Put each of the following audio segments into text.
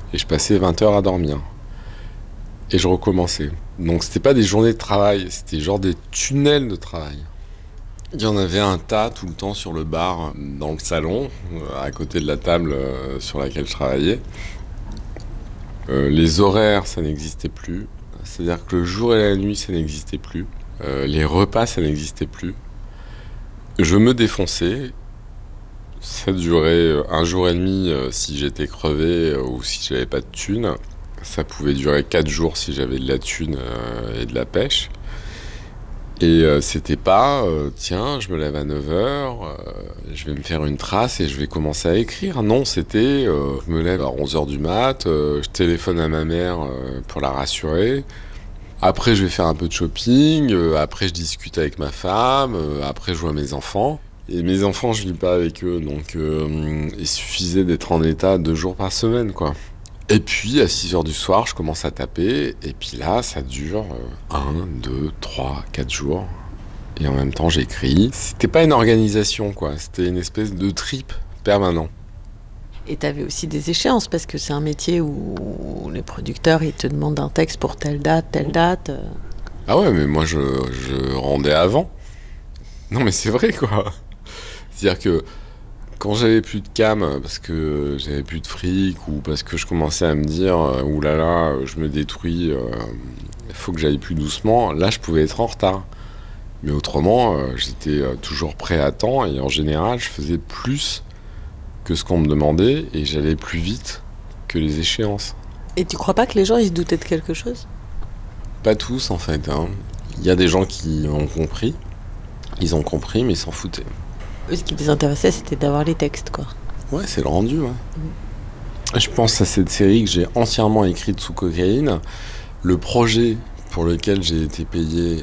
et je passais 20 heures à dormir. Et je recommençais. Donc c'était pas des journées de travail, c'était genre des tunnels de travail. Il y en avait un tas tout le temps sur le bar, dans le salon, à côté de la table sur laquelle je travaillais. Les horaires, ça n'existait plus. C'est-à-dire que le jour et la nuit, ça n'existait plus. Les repas, ça n'existait plus. Je me défonçais. Ça durait un jour et demi si j'étais crevé ou si j'avais pas de thunes. Ça pouvait durer 4 jours si j'avais de la thune et de la pêche. Et c'était pas, tiens, je me lève à 9h, je vais me faire une trace et je vais commencer à écrire. Non, c'était, je me lève à 11h du mat, je téléphone à ma mère pour la rassurer. Après, je vais faire un peu de shopping, après, je discute avec ma femme, après, je vois mes enfants. Et mes enfants, je vis pas avec eux, donc il suffisait d'être en état 2 jours par semaine, quoi. Et puis, à 6h du soir, je commence à taper, et puis là, ça dure 1, 2, 3, 4 jours. Et en même temps, j'écris. C'était pas une organisation, quoi. C'était une espèce de trip permanent. Et tu avais aussi des échéances, parce que c'est un métier où les producteurs, ils te demandent un texte pour telle date, telle date. Ah ouais, mais moi, je rendais avant. Non, mais c'est vrai, quoi. C'est-à-dire que quand j'avais plus de cam, parce que j'avais plus de fric, ou parce que je commençais à me dire, oulala, je me détruis, il faut que j'aille plus doucement, là, je pouvais être en retard. Mais autrement, j'étais toujours prêt à temps, et en général, je faisais plus que ce qu'on me demandait, et j'allais plus vite que les échéances. Et tu crois pas que les gens, ils se doutaient de quelque chose? Pas tous, en fait, hein. Il y a des gens qui ont compris, ils ont compris, mais ils s'en foutaient. Eux, ce qui les intéressait, c'était d'avoir les textes, quoi. Ouais, c'est le rendu, ouais. Je pense à cette série que j'ai entièrement écrite sous cocaïne. Le projet pour lequel j'ai été payé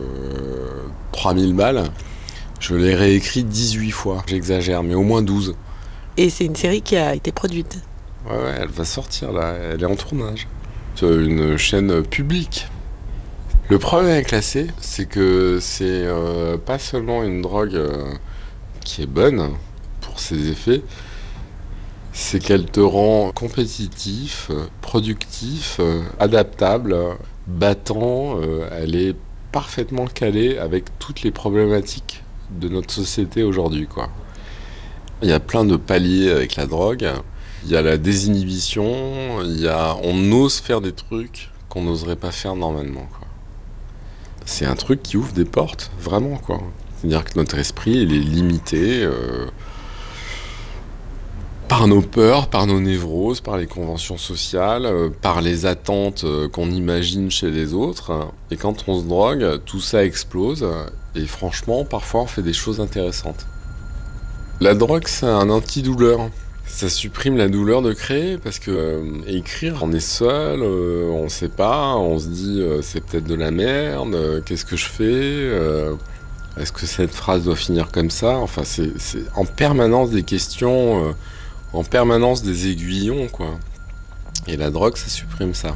3000 balles, je l'ai réécrit 18 fois. J'exagère, mais au moins 12. Et c'est une série qui a été produite. Ouais, elle va sortir là, elle est en tournage. C'est une chaîne publique. Le problème avec la C, c'est que c'est pas seulement une drogue qui est bonne pour ses effets, c'est qu'elle te rend compétitif, productif, adaptable, battant. Elle est parfaitement calée avec toutes les problématiques de notre société aujourd'hui, quoi. Il y a plein de paliers avec la drogue. Il y a la désinhibition, on ose faire des trucs qu'on n'oserait pas faire normalement, quoi. C'est un truc qui ouvre des portes, vraiment, quoi. C'est-à-dire que notre esprit, il est limité par nos peurs, par nos névroses, par les conventions sociales, par les attentes qu'on imagine chez les autres. Et quand on se drogue, tout ça explose. Et franchement, parfois, on fait des choses intéressantes. La drogue, c'est un antidouleur. Ça supprime la douleur de créer parce que écrire, on est seul, on sait pas, on se dit c'est peut-être de la merde, qu'est-ce que je fais, est-ce que cette phrase doit finir comme ça? Enfin, c'est en permanence des questions, en permanence des aiguillons, quoi. Et la drogue, ça supprime ça.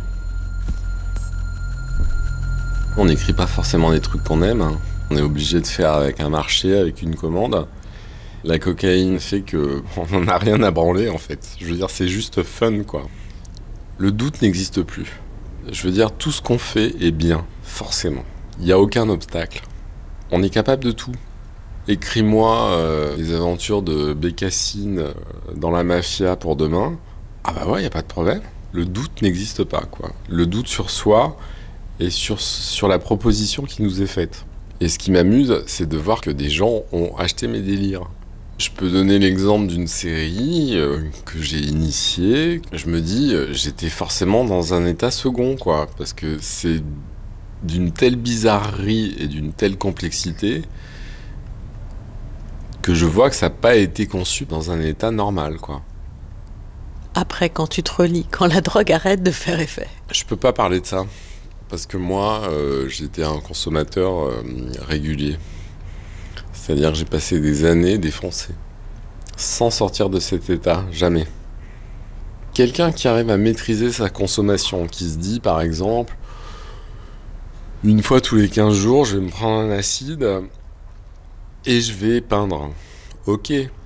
On n'écrit pas forcément des trucs qu'on aime, hein. On est obligé de faire avec un marché, avec une commande. La cocaïne fait que on n'en a rien à branler, en fait. Je veux dire, c'est juste fun, quoi. Le doute n'existe plus. Je veux dire, tout ce qu'on fait est bien, forcément. Il n'y a aucun obstacle. On est capable de tout. Écris-moi les aventures de Bécassine dans la mafia pour demain. Ah bah ouais, il n'y a pas de problème. Le doute n'existe pas, quoi. Le doute sur soi et sur la proposition qui nous est faite. Et ce qui m'amuse, c'est de voir que des gens ont acheté mes délires. Je peux donner l'exemple d'une série que j'ai initiée. Je me dis, j'étais forcément dans un état second, quoi. Parce que c'est d'une telle bizarrerie et d'une telle complexité que je vois que ça n'a pas été conçu dans un état normal, quoi. Après, quand tu te relis, quand la drogue arrête de faire effet. Je peux pas parler de ça. Parce que moi, j'étais un consommateur régulier. C'est-à-dire que j'ai passé des années défoncé, sans sortir de cet état, jamais. Quelqu'un qui arrive à maîtriser sa consommation, qui se dit par exemple, une fois tous les 15 jours, je vais me prendre un acide et je vais peindre. Ok,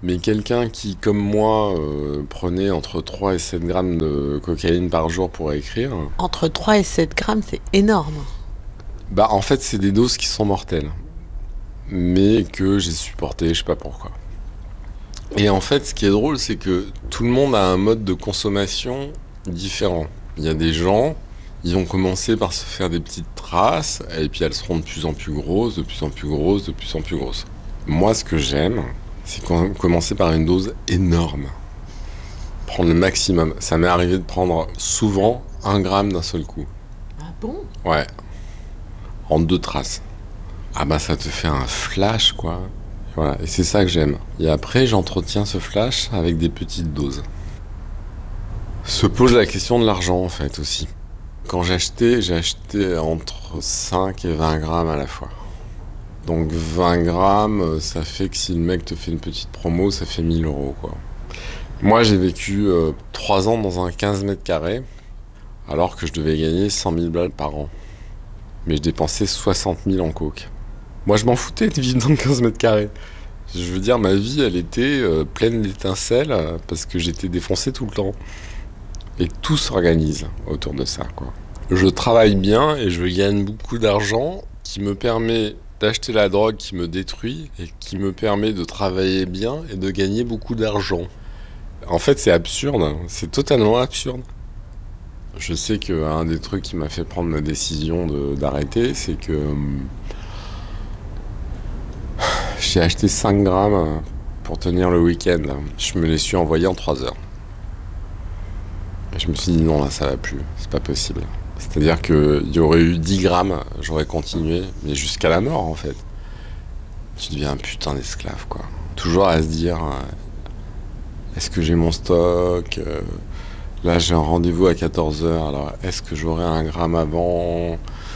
Mais quelqu'un qui, comme moi, prenait entre 3 et 7 grammes de cocaïne par jour pour écrire, Entre 3 et 7 grammes, c'est énorme. bah en fait c'est des doses qui sont mortelles. Mais que j'ai supporté, je sais pas pourquoi. Et en fait, ce qui est drôle, c'est que tout le monde a un mode de consommation différent. Il y a des gens, ils vont commencer par se faire des petites traces, et puis elles seront de plus en plus grosses, de plus en plus grosses, de plus en plus grosses. Moi, ce que j'aime, c'est commencer par une dose énorme. Prendre le maximum. Ça m'est arrivé de prendre souvent 1 gramme d'un seul coup. Ah bon? Ouais. En 2 traces. Ah bah ça te fait un flash, quoi. Voilà, et c'est ça que j'aime. Et après, j'entretiens ce flash avec des petites doses. Se pose la question de l'argent, en fait, aussi. Quand j'ai acheté entre 5 et 20 grammes à la fois. Donc 20 grammes, ça fait que si le mec te fait une petite promo, ça fait 1 000 euros, quoi. Moi, j'ai vécu 3 ans dans un 15 mètres carrés, alors que je devais gagner 100 000 balles par an. Mais je dépensais 60 000 en coke. Moi, je m'en foutais de vivre dans 15 mètres carrés. Je veux dire, ma vie, elle était pleine d'étincelles parce que j'étais défoncé tout le temps. Et tout s'organise autour de ça, quoi. Je travaille bien et je gagne beaucoup d'argent qui me permet d'acheter la drogue qui me détruit et qui me permet de travailler bien et de gagner beaucoup d'argent. En fait, c'est absurde. C'est totalement absurde. Je sais qu'un des trucs qui m'a fait prendre ma décision d'arrêter, c'est que j'ai acheté 5 grammes pour tenir le week-end. Je me les suis envoyés en 3 heures. Et je me suis dit non, là ça va plus, c'est pas possible. C'est-à-dire qu'il y aurait eu 10 grammes, j'aurais continué, mais jusqu'à la mort en fait. Tu deviens un putain d'esclave, quoi. Toujours à se dire, est-ce que j'ai mon stock? Là j'ai un rendez-vous à 14 heures, alors est-ce que j'aurai 1 gramme avant?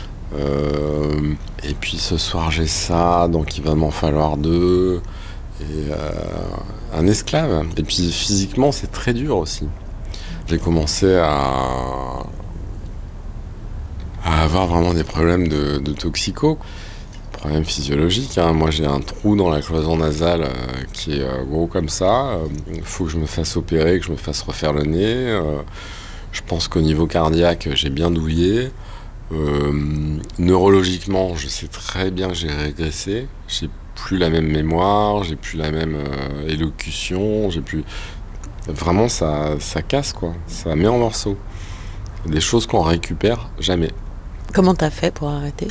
Et puis ce soir j'ai ça, donc il va m'en falloir 2. Et un esclave. Et puis physiquement c'est très dur aussi. J'ai commencé à avoir vraiment des problèmes de toxico, problèmes physiologiques, hein. Moi j'ai un trou dans la cloison nasale qui est gros comme ça. Il faut que je me fasse opérer, que je me fasse refaire le nez. Je pense qu'au niveau cardiaque j'ai bien douillé. Neurologiquement, je sais très bien que j'ai régressé. J'ai plus la même mémoire, j'ai plus la même élocution, j'ai plus. Vraiment, ça casse, quoi. Ça met en morceaux. Des choses qu'on récupère jamais. Comment t'as fait pour arrêter?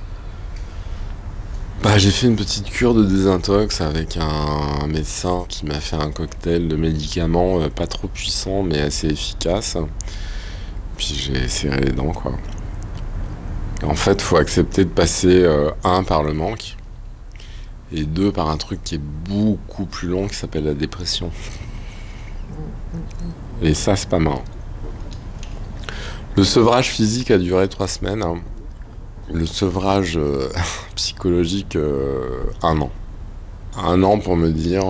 Bah, j'ai fait une petite cure de désintox avec un médecin qui m'a fait un cocktail de médicaments pas trop puissants mais assez efficaces. Puis j'ai serré les dents, quoi. En fait, faut accepter de passer 1 par le manque et 2 par un truc qui est beaucoup plus long qui s'appelle la dépression. Et ça, c'est pas marrant. Le sevrage physique a duré 3 semaines. Hein. Le sevrage psychologique, 1 an. 1 an pour me dire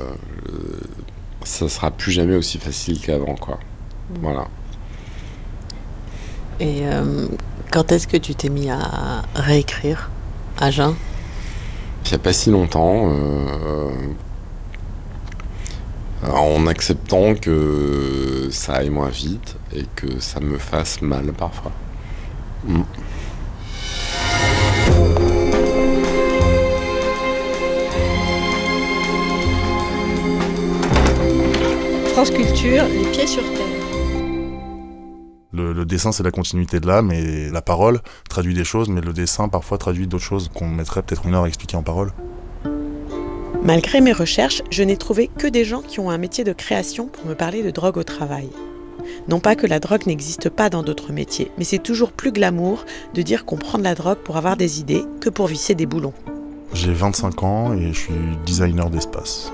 ça sera plus jamais aussi facile qu'avant, quoi. Voilà. Et quand est-ce que tu t'es mis à réécrire à jeun? Il n'y a pas si longtemps, en acceptant que ça aille moins vite et que ça me fasse mal parfois. France Culture, les pieds sur terre. Le dessin, c'est la continuité de l'âme et la parole traduit des choses, mais le dessin parfois traduit d'autres choses qu'on mettrait peut-être 1 heure à expliquer en parole. Malgré mes recherches, je n'ai trouvé que des gens qui ont un métier de création pour me parler de drogue au travail. Non pas que la drogue n'existe pas dans d'autres métiers, mais c'est toujours plus glamour de dire qu'on prend de la drogue pour avoir des idées que pour visser des boulons. J'ai 25 ans et je suis designer d'espace.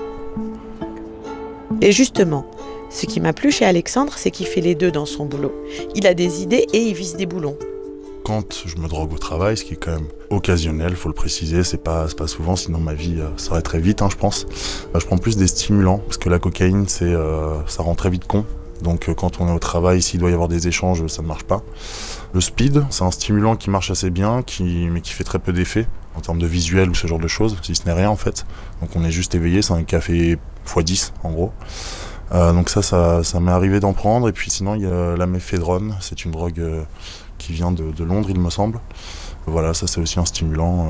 Et justement, ce qui m'a plu chez Alexandre, c'est qu'il fait les 2 dans son boulot. Il a des idées et il vise des boulons. Quand je me drogue au travail, ce qui est quand même occasionnel, faut le préciser, c'est pas souvent, sinon ma vie s'arrêterait vite, je pense. Je prends plus des stimulants, parce que la cocaïne, ça rend très vite con. Donc quand on est au travail, s'il doit y avoir des échanges, ça ne marche pas. Le speed, c'est un stimulant qui marche assez bien, mais qui fait très peu d'effet. en termes de visuel ou ce genre de choses, si ce n'est rien en fait. Donc on est juste éveillé, c'est un café x10 en gros. Donc ça m'est arrivé d'en prendre. Et puis sinon il y a la méphédrone, c'est une drogue qui vient de Londres il me semble. Voilà, ça c'est aussi un stimulant.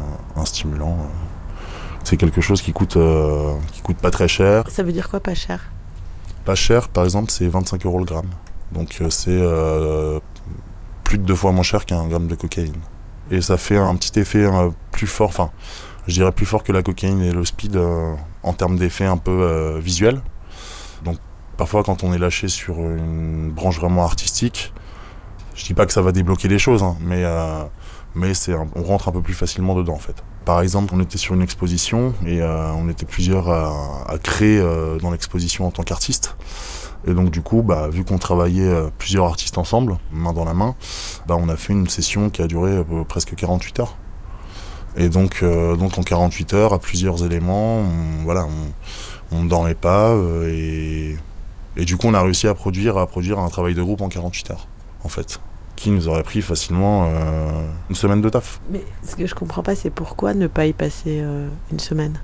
C'est quelque chose qui coûte pas très cher. Ça veut dire quoi, pas cher? Pas cher, par exemple, c'est 25 € le gramme. Donc c'est plus de 2 fois moins cher qu'un gramme de cocaïne. Et ça fait un petit effet plus fort, enfin, je dirais plus fort que la cocaïne et le speed en termes d'effet un peu visuel. Donc parfois quand on est lâché sur une branche vraiment artistique, je dis pas que ça va débloquer les choses, hein, mais on rentre un peu plus facilement dedans en fait. Par exemple, on était sur une exposition et on était plusieurs à créer dans l'exposition en tant qu'artiste. Et donc du coup, vu qu'on travaillait plusieurs artistes ensemble, main dans la main, on a fait une session qui a duré presque 48 heures. Et donc en 48 heures, à plusieurs éléments, on ne dormait pas et du coup on a réussi à produire un travail de groupe en 48 heures en fait, qui nous aurait pris facilement une semaine de taf. Mais ce que je comprends pas, c'est pourquoi ne pas y passer une semaine?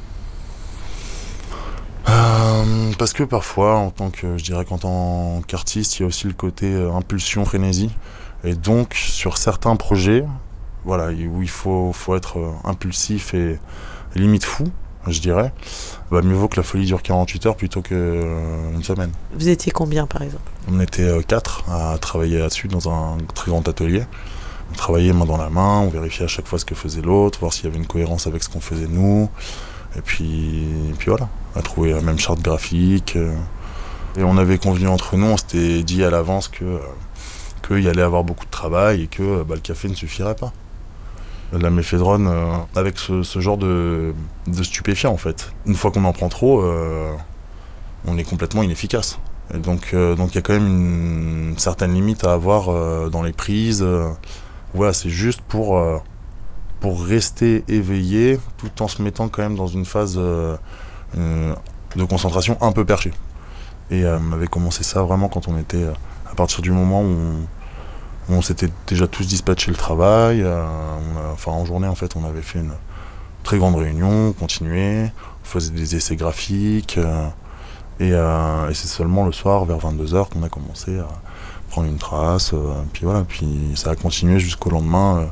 Parce que parfois, qu'en tant qu'artiste, il y a aussi le côté impulsion, frénésie. Et donc, sur certains projets, voilà, où il faut être impulsif et limite fou, je dirais, mieux vaut que la folie dure 48 heures plutôt qu'une semaine. Vous étiez combien, par exemple? On était 4 à travailler là-dessus dans un très grand atelier. On travaillait main dans la main, on vérifiait à chaque fois ce que faisait l'autre, voir s'il y avait une cohérence avec ce qu'on faisait nous. Et puis voilà, on a trouvé la même charte graphique. Et on avait convenu entre nous, on s'était dit à l'avance qu'il y allait avoir beaucoup de travail et que le café ne suffirait pas. La méphédrone, avec ce genre de stupéfiant en fait. Une fois qu'on en prend trop, on est complètement inefficace. Et donc il y a quand même une certaine limite à avoir dans les prises. Voilà, c'est juste pour rester éveillé tout en se mettant quand même dans une phase de concentration un peu perchée. Et on avait commencé ça vraiment quand on était, à partir du moment où on s'était déjà tous dispatché le travail, en journée en fait on avait fait une très grande réunion, on continuait, on faisait des essais graphiques, et c'est seulement le soir vers 22h qu'on a commencé à prendre une trace, puis voilà, puis ça a continué jusqu'au lendemain,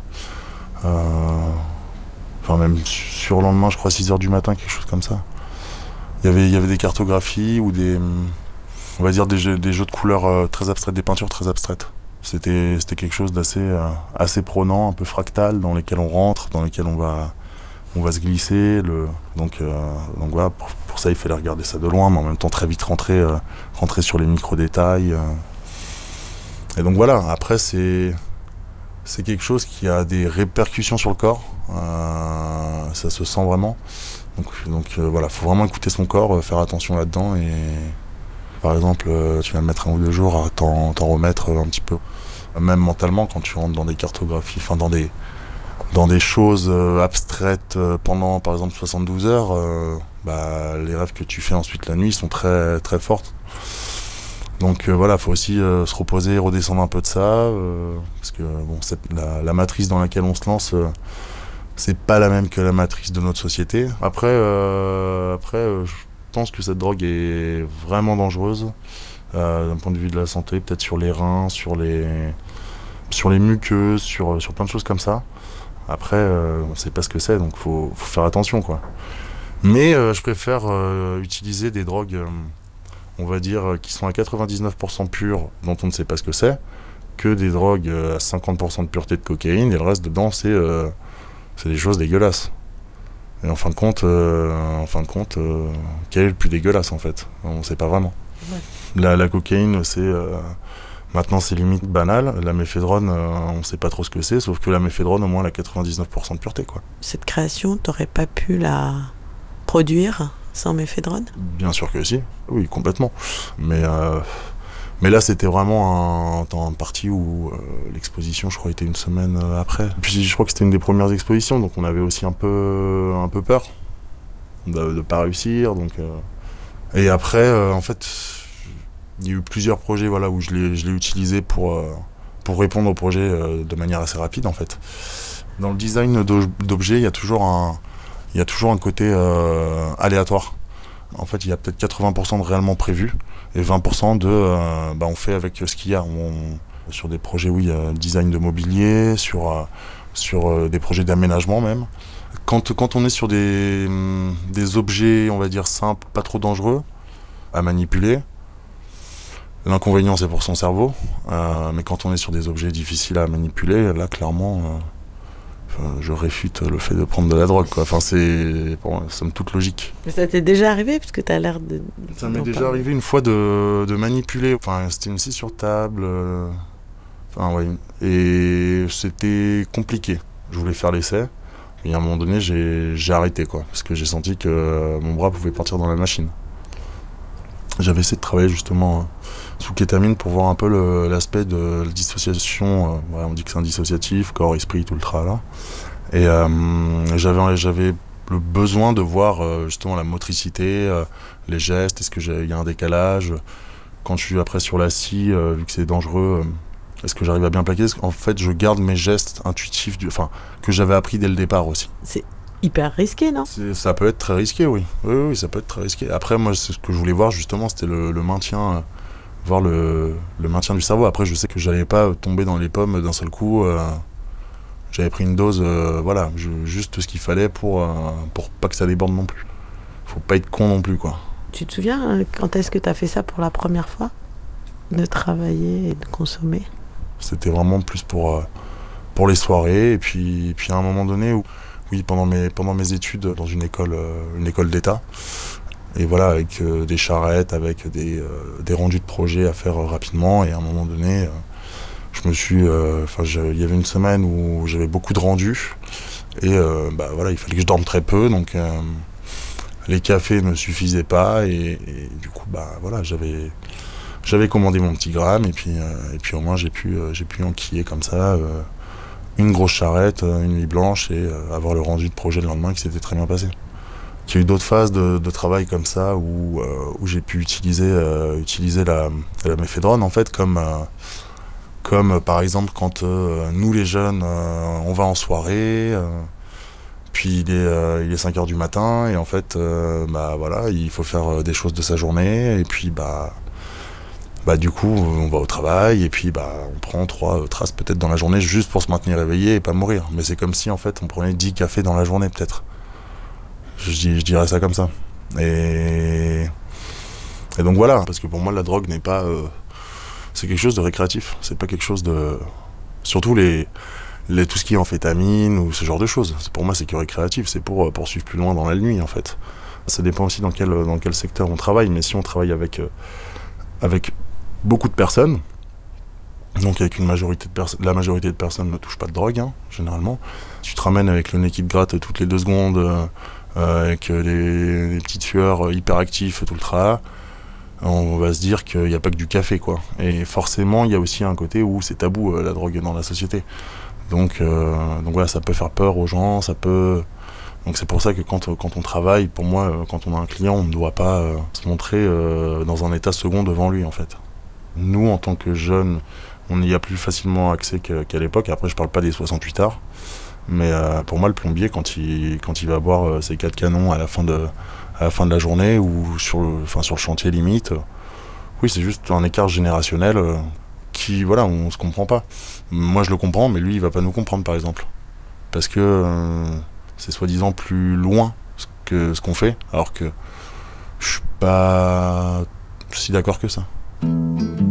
même sur le lendemain je crois 6h du matin, quelque chose comme ça. Il y avait des cartographies ou on va dire des jeux de couleurs très abstraites, des peintures très abstraites. C'était quelque chose assez prenant, un peu fractal, dans lesquels on rentre, dans lesquels on va se glisser. Donc voilà, pour ça il fallait regarder ça de loin, mais en même temps très vite rentrer sur les micro-détails. Et donc voilà, après c'est quelque chose qui a des répercussions sur le corps, ça se sent vraiment. Donc voilà, faut vraiment écouter son corps, faire attention là-dedans et par exemple tu vas mettre 1 ou 2 jours à t'en remettre un petit peu. Même mentalement quand tu rentres dans des cartographies, dans des choses abstraites pendant par exemple 72 heures, les rêves que tu fais ensuite la nuit sont très très fortes. Donc voilà, faut aussi se reposer, redescendre un peu de ça, parce que la matrice dans laquelle on se lance, c'est pas la même que la matrice de notre société. Après, je pense que cette drogue est vraiment dangereuse d'un point de vue de la santé, peut-être sur les reins, sur les muqueuses, sur plein de choses comme ça. Après, on sait pas ce que c'est, donc faut faire attention, quoi. Mais je préfère utiliser des drogues, on va dire, qui sont à 99% pures, dont on ne sait pas ce que c'est, que des drogues à 50% de pureté de cocaïne, et le reste dedans, c'est des choses dégueulasses. Et en fin de compte, quel est le plus dégueulasse en fait? On ne sait pas vraiment. Ouais. La cocaïne, maintenant c'est limite banal. La méphédrone, on ne sait pas trop ce que c'est, sauf que la méphédrone, au moins, elle a 99% de pureté, quoi. Cette création, t'aurais pas pu la produire sans méphédrone? Bien sûr que si, oui, complètement. Mais là, c'était vraiment un parti où l'exposition, je crois, était une semaine après. Puis je crois que c'était une des premières expositions, donc on avait aussi un peu peur de pas réussir. Donc, et après, en fait, il y a eu plusieurs projets, voilà, où je l'ai utilisé pour pour répondre au projet de manière assez rapide en fait. Dans le design d'objets, il y a toujours un côté aléatoire. En fait, il y a peut-être 80% de réellement prévu et 20% on fait avec ce qu'il y a. Sur des projets, design de mobilier, sur des projets d'aménagement même. Quand on est sur des objets, on va dire simples, pas trop dangereux à manipuler, l'inconvénient c'est pour son cerveau. Mais quand on est sur des objets difficiles à manipuler, là clairement, je réfute le fait de prendre de la drogue, quoi. Enfin, c'est pour moi, somme toute logique. Mais ça t'est déjà arrivé, parce que t'as l'air de... Ça m'est déjà arrivé une fois de manipuler. Enfin, c'était une scie sur table. Et c'était compliqué. Je voulais faire l'essai. Et à un moment donné, j'ai arrêté, quoi. Parce que j'ai senti que mon bras pouvait partir dans la machine. J'avais essayé de travailler justement sous kétamine pour voir un peu l'aspect de la dissociation. On dit que c'est un dissociatif, corps, esprit, tout le tralala. Et j'avais le besoin de voir justement la motricité, les gestes, est-ce qu'il y a un décalage. Quand je suis après sur la scie, vu que c'est dangereux, est-ce que j'arrive à bien plaquer? En fait, je garde mes gestes intuitifs, que j'avais appris dès le départ aussi. C'est hyper risqué, non? Ça peut être très risqué, oui. Oui, ça peut être très risqué. Après, moi, ce que je voulais voir, justement, c'était le maintien, voir le maintien du cerveau. Après, je sais que j'allais pas tomber dans les pommes d'un seul coup. J'avais pris une dose, juste ce qu'il fallait pour pas que ça déborde non plus. Faut pas être con non plus, quoi. Tu te souviens, quand est-ce que t'as fait ça pour la première fois? De travailler et de consommer? C'était vraiment plus pour les soirées. Et puis à un moment donné, pendant mes études dans une école d'État, et voilà, avec des charrettes, avec des rendus de projets à faire rapidement. Et à un moment donné, il y avait une semaine où j'avais beaucoup de rendus. Et il fallait que je dorme très peu. Donc les cafés me suffisaient pas. Et du coup, j'avais commandé mon petit gramme. Et puis au moins, j'ai pu enquiller comme ça une grosse charrette, une nuit blanche, et avoir le rendu de projet le lendemain qui s'était très bien passé. Il y a eu d'autres phases de travail comme ça où j'ai pu utiliser la méphédrone en fait comme par exemple quand nous les jeunes on va en soirée, puis il est 5h du matin et en fait il faut faire des choses de sa journée et puis du coup on va au travail et puis on prend 3 traces peut-être dans la journée juste pour se maintenir éveillé et pas mourir. Mais c'est comme si en fait on prenait 10 cafés dans la journée peut-être. Je dirais ça comme ça. Et donc voilà, parce que pour moi la drogue n'est pas... c'est quelque chose de récréatif, c'est pas quelque chose de... Surtout tout ce qui est amphétamine ou ce genre de choses. Pour moi c'est que récréatif, c'est pour poursuivre plus loin dans la nuit en fait. Ça dépend aussi dans quel secteur on travaille, mais si on travaille avec beaucoup de personnes, donc avec la majorité de personnes ne touchent pas de drogue, généralement. Tu te ramènes avec le nez qui te gratte toutes les 2 secondes, avec les petites sueurs hyperactives, tout le tralala, on va se dire qu'il n'y a pas que du café, quoi. Et forcément, il y a aussi un côté où c'est tabou, la drogue dans la société. Donc voilà, ça peut faire peur aux gens, Donc c'est pour ça que quand on travaille, pour moi, quand on a un client, on ne doit pas se montrer dans un état second devant lui, en fait. Nous, en tant que jeunes, on y a plus facilement accès qu'à l'époque. Après, je parle pas des 68 arts. Mais pour moi, le plombier, quand il va boire ses 4 canons à la fin de la journée ou sur le chantier limite, oui, c'est juste un écart générationnel on se comprend pas. Moi, je le comprends, mais lui, il va pas nous comprendre, par exemple. Parce que c'est soi-disant plus loin que ce qu'on fait, alors que je suis pas si d'accord que ça.